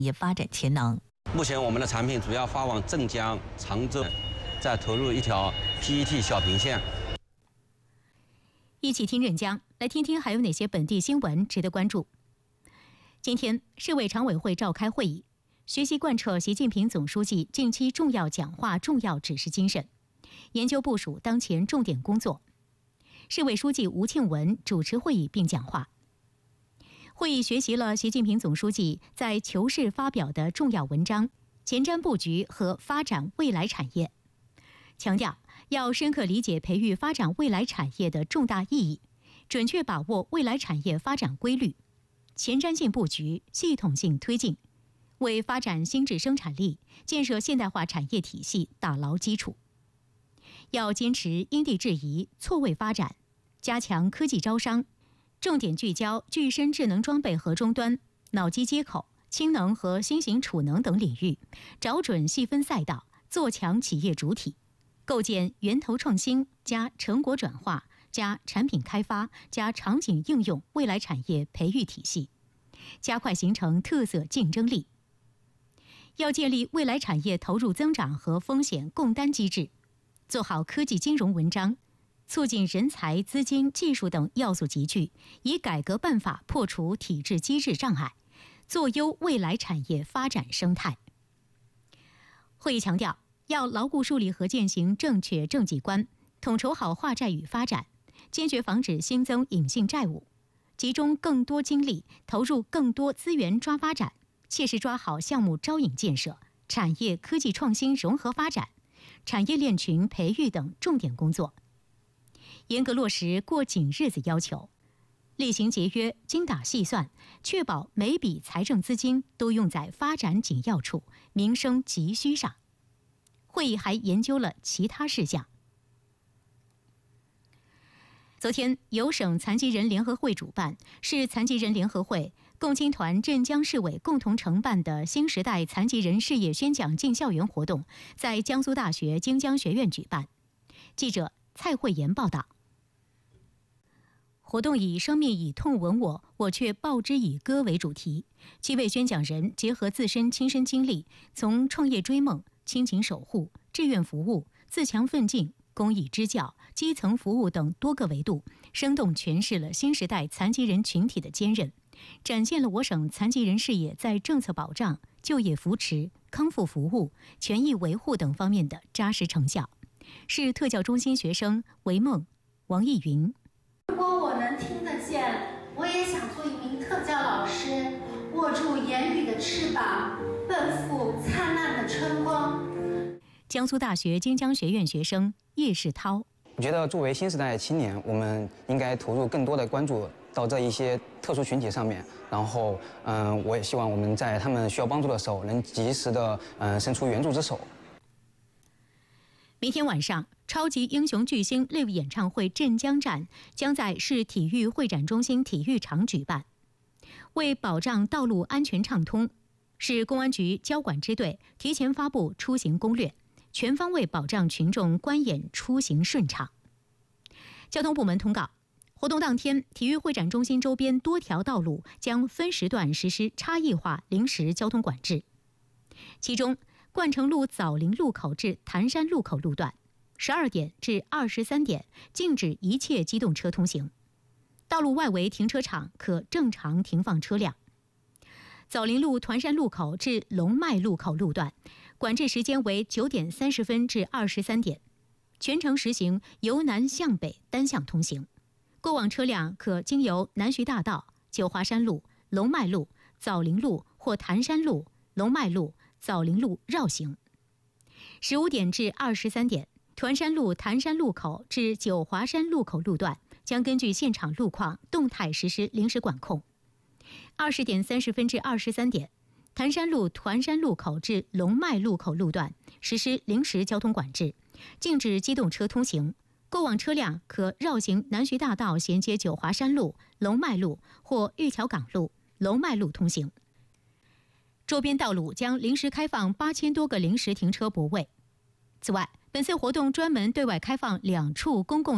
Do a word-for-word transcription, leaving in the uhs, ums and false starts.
业发展潜能。 目前我们的产品主要发往镇江、常州，再投入一条 P E T 小平线。 一起听任江，来听听还有哪些本地新闻值得关注。今天，市委常委会召开会议，学习贯彻习近平总书记近期重要讲话重要指示精神，研究部署当前重点工作。市委书记吴庆文主持会议并讲话。会议学习了习近平总书记在求是发表的重要文章，前瞻布局和发展未来产业，强调要深刻理解培育发展未来产业的重大意义，准确把握未来产业发展规律，前瞻性布局，系统性推进，为发展新质生产力、建设现代化产业体系打牢基础。要坚持因地制宜、错位发展，加强科技招商，重点聚焦具身智能装备和终端、脑机接口、氢能和新型储能等领域，找准细分赛道，做强企业主体，构建源头创新加成果转化加产品开发加场景应用未来产业培育体系，加快形成特色竞争力。要建立未来产业投入增长和风险共担机制，做好科技金融文章，促进人才、资金、技术等要素集聚，以改革办法破除体制机制障碍，做优未来产业发展生态。会议强调，要牢固树立和践行正确政绩观，统筹好化债与发展，坚决防止新增隐性债务，集中更多精力投入更多资源抓发展，切实抓好项目招引建设、产业科技创新融合发展、产业链群培育等重点工作，严格落实过紧日子要求，厉行节约、精打细算，确保每笔财政资金都用在发展紧要处、民生急需上。会议还研究了其他事项。昨天，由省残疾人联合会主办、市残疾人联合会、共青团镇江市委共同承办的新时代残疾人事业宣讲进校园活动在江苏大学京江学院举办。记者蔡慧妍报道。活动以“生命以痛吻我，我却报之以歌”为主题，七位宣讲人结合自身亲身经历，从创业追梦、亲情守护、志愿服务、自强奋进、公益支教、基层服务等多个维度，生动诠释了新时代残疾人群体的坚韧，展现了我省残疾人事业在政策保障、就业扶持、康复服务、权益维护等方面的扎实成效。市特教中心学生韦梦、王艺云。 如果我能听得见，我也想做一名特教老师，握住言语的翅膀，奔赴灿烂的春光。 江苏大学京江学院学生叶世涛， 我觉得作为新时代青年，我们应该投入更多的关注到这一些特殊群体上面，然后，嗯、呃，我也希望我们在他们需要帮助的时候，能及时的，嗯、呃，伸出援助之手。 明天晚上，超级英雄巨星 Live 演唱会镇江站将在市体育会展中心体育场举办。为保障道路安全畅通，市公安局交管支队提前发布出行攻略，全方位保障群众观演出行顺畅。交通部门通告，活动当天，体育会展中心周边多条道路将分时段实施差异化临时交通管制，其中冠城路枣林路口至潭山路口路段，十二点至二十三点禁止一切机动车通行，道路外围停车场可正常停放车辆。枣林路团山路口至龙脉路口路段，管制时间为九点三十分至二十三点，全程实行由南向北单向通行，过往车辆可经由南徐大道、九华山路、龙脉路、枣林路或潭山路、龙脉路、枣林路绕行。十五点至二十三点，团山路潭山路口至九华山路口路段将根据现场路况动态实施临时管控。二十点三十分至二十三点，潭山路团山路口至龙脉路口路段实施临时交通管制，禁止机动车通行，过往车辆可绕行南徐大道衔接九华山路、龙脉路或玉桥港路、龙脉路通行。周边道路将临时开放八千多个临时停车泊位。此外，本次活动专门对外开放两处公共